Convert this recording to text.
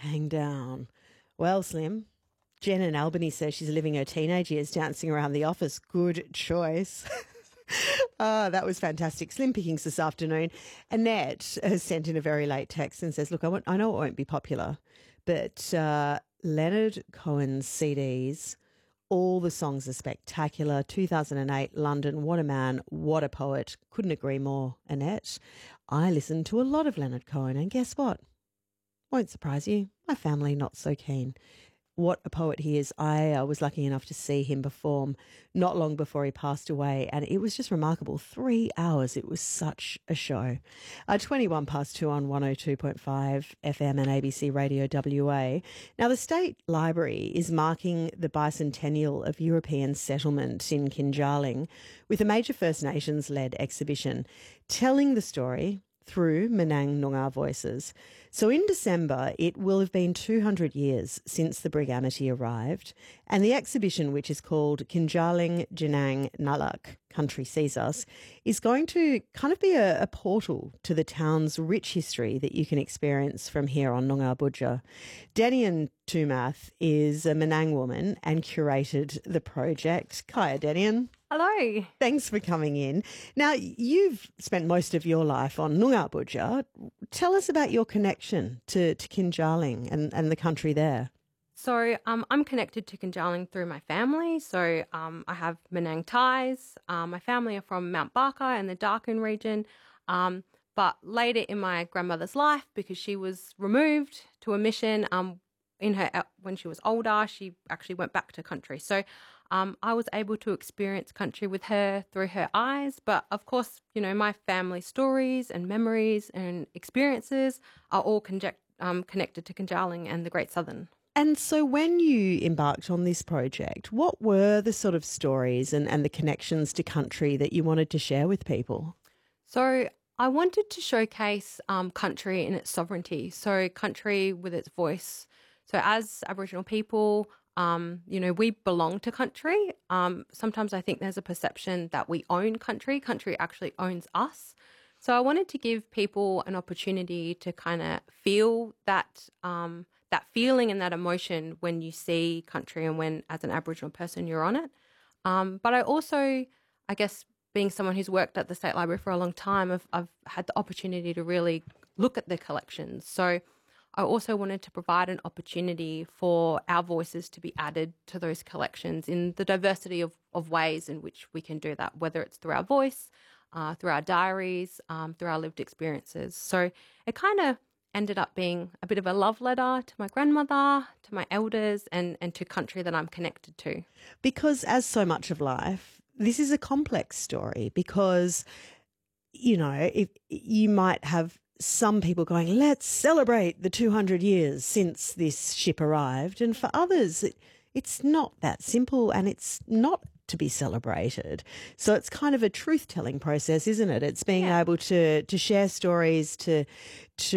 hang down. Well, Slim, Jen in Albany says she's living her teenage years dancing around the office. Good choice. That was fantastic. Slim pickings this afternoon. Annette has sent in a very late text and says, look, I know it won't be popular, but Leonard Cohen's CDs, all the songs are spectacular. 2008, London, what a man, what a poet. Couldn't agree more, Annette. I listened to a lot of Leonard Cohen, and guess what? Won't surprise you, my family not so keen. What a poet he is. I was lucky enough to see him perform not long before he passed away, and it was just remarkable. 3 hours. It was such a show. 21 past 2 on 102.5 FM and ABC Radio WA. Now, the State Library is marking the bicentennial of European settlement in Kinjaling with a major First Nations-led exhibition telling the story through Menang Noongar voices. So in December, it will have been 200 years since the Brig Amity arrived, and the exhibition, which is called Kinjaling Jenang Nalak, Country Sees Us, is going to kind of be a portal to the town's rich history that you can experience from here on Noongar Budja. Denian Tumath is a Menang woman and curated the project. Kaya Denian. Hello. Thanks for coming in. Now, you've spent most of your life on Noongar Budja. Tell us about your connection to Kinjaling and the country there. So I'm connected to Kinjaling through my family. So I have Menang ties. My family are from Mount Barker and the Darkin region. But later in my grandmother's life, because she was removed to a mission when she was older, she actually went back to country. So I was able to experience country with her through her eyes. But of course, you know, my family stories and memories and experiences are all connected to Kinjaling and the Great Southern. And so when you embarked on this project, what were the sort of stories and the connections to country that you wanted to share with people? So I wanted to showcase country in its sovereignty, so country with its voice. So as Aboriginal people, you know, we belong to country. Sometimes I think there's a perception that we own country. Country actually owns us. So I wanted to give people an opportunity to kind of feel that that feeling and that emotion when you see country and when, as an Aboriginal person, you're on it. But I also, I guess, being someone who's worked at the State Library for a long time, I've had the opportunity to really look at the collections. So I also wanted to provide an opportunity for our voices to be added to those collections in the diversity of ways in which we can do that, whether it's through our voice, through our diaries, through our lived experiences. So it kind of ended up being a bit of a love letter to my grandmother, to my elders, and to country that I'm connected to. Because as so much of life, this is a complex story because, you know, if you might have some people going, let's celebrate the 200 years since this ship arrived. And for others, it's not that simple and it's not to be celebrated. So it's kind of a truth-telling process, isn't it? It's being able to share stories, to